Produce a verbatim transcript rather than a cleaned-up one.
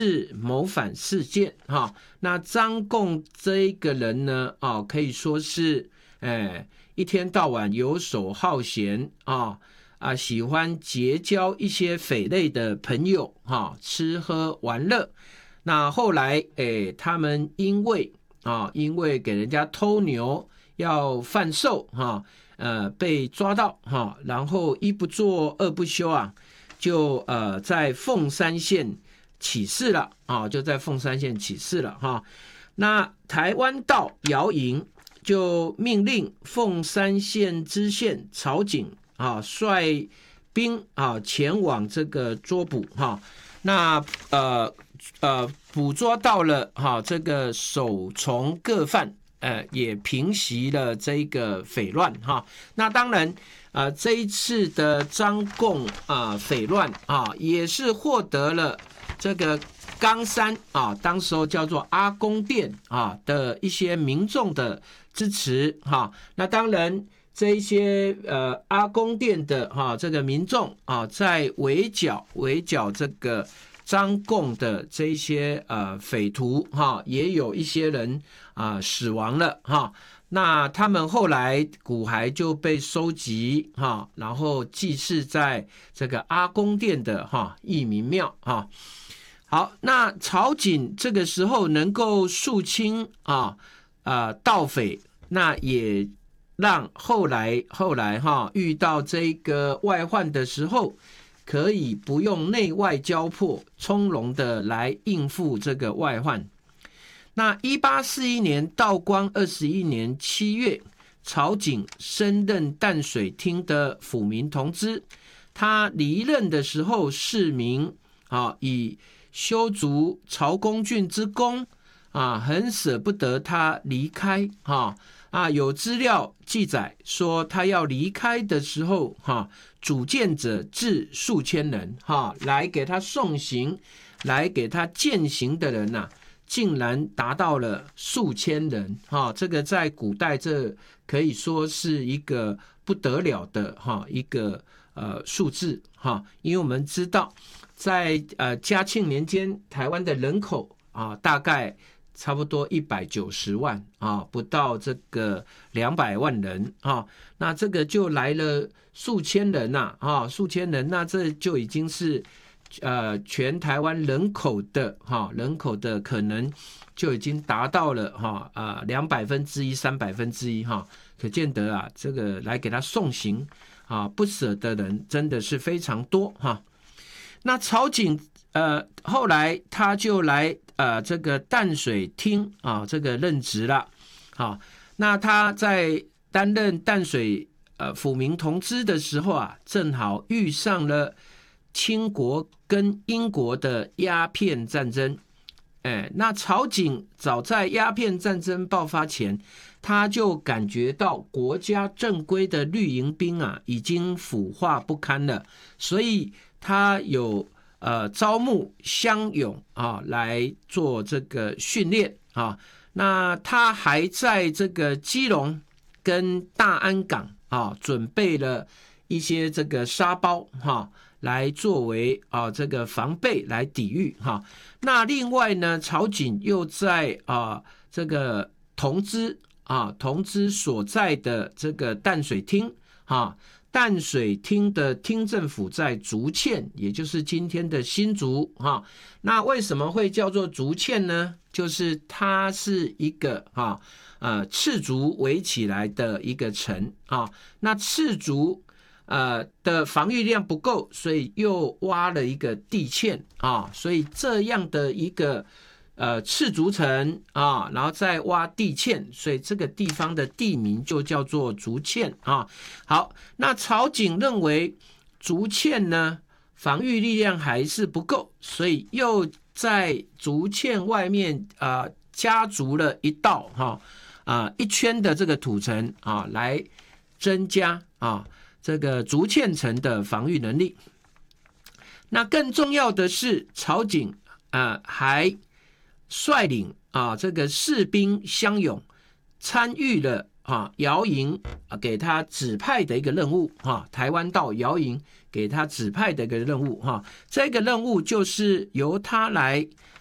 是谋反事件哈。那张贡这一个人呢，啊，可以说是，哎，一天到晚游手好闲啊啊，喜欢结交一些匪类的朋友哈，吃喝玩乐。那后来，哎，他们因为啊，因为给人家偷牛要贩售哈，呃，被抓到哈，然后一不做二不休啊，就呃在凤山县起事了啊，就在凤山县起事了哈。那台湾道姚营就命令凤山县知县曹景啊率兵啊前往这个捉捕哈。那呃呃捕捉到了哈这个首从各犯，呃也平息了这个匪乱哈。那当然呃这一次的张贡啊匪乱啊也是获得了这个冈山啊，当时候叫做阿公店啊的一些民众的支持哈。那当然这一些呃阿公店的哈这个民众啊，在围剿围剿这个张贡的这一些呃匪徒哈，也有一些人啊死亡了哈。那他们后来骨骸就被收集哈，然后祭祀在这个阿公店的哈义民庙哈。好，那曹景这个时候能够肃清啊啊盗匪，那也让后来后来哈遇到这个外患的时候，可以不用内外交迫，从容的来应付这个外患。那一八四一年道光二十一年七月，曹景升任淡水厅的府民同知，他离任的时候，市民啊以修筑曹公郡之功啊，很舍不得他离开哈啊。有资料记载说，他要离开的时候哈，主见者至数千人哈，来给他送行，来给他饯行的人呐、啊，竟然达到了数千人哈。这个在古代这可以说是一个不得了的哈一个呃数字哈，因为我们知道。在呃嘉庆年间，台湾的人口啊，大概差不多一百九十万啊，不到这个两百万人啊，那这个就来了数千人呐啊，数千人，那这就已经是呃全台湾人口的哈、啊、人口的可能就已经达到了哈啊两百分之一、三百分之一哈，可见得啊，这个来给他送行啊不舍的人真的是非常多哈。啊那曹景呃后来他就来呃这个淡水厅啊这个任职了，好，那他在担任淡水呃府民同知的时候啊，正好遇上了清国跟英国的鸦片战争。哎，那曹景早在鸦片战争爆发前，他就感觉到国家正规的绿营兵啊已经腐化不堪了，所以他有呃招募乡勇啊来做这个训练啊。那他还在这个基隆跟大安港啊准备了一些这个沙包哈、啊，来作为啊这个防备来抵御哈、啊。那另外呢，曹景又在啊这个同知啊同知所在的这个淡水厅啊。淡水厅的厅政府在竹堑，也就是今天的新竹哈。那为什么会叫做竹堑呢？就是它是一个哈呃赤竹围起来的一个城啊。那赤竹呃的防御量不够，所以又挖了一个地堑啊。所以这样的一个呃赤竹城啊，然后再挖地堑，所以这个地方的地名就叫做竹堑啊。好，那曹景认为竹堑呢防御力量还是不够，所以又在竹堑外面啊、呃、加筑了一道哈啊、呃、一圈的这个土层啊，来增加啊这个竹堑城的防御能力。那更重要的是，曹景啊、呃、还率领啊这个士兵乡勇参与了啊姚营给他指派的一个任务哈，台湾道姚营给他指派的一个任务哈，这个任务就是由他来